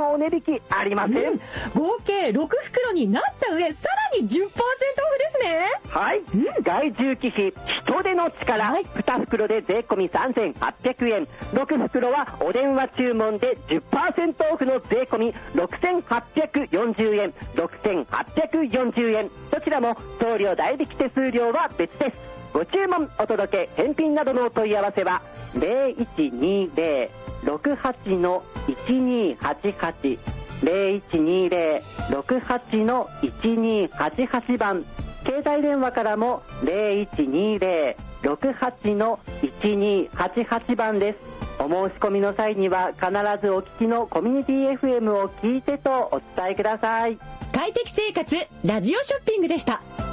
なお値引きありません、 合計6袋になった上さらに 10% オフですね。 はい、害獣忌避人手の力、2袋で税込み3800円、6袋はお電話注文で 10% オフの税込み6840円、6840円、どちらも送料代引き手数料は別です。ご注文お届け返品などのお問い合わせは 0120-68-1288 0120-68-1288 番、携帯電話からも 0120-68-1288 番です。お申し込みの際には必ずお聞きのコミュニティ FM を聞いてとお伝えください。 快適生活ラジオショッピングでした。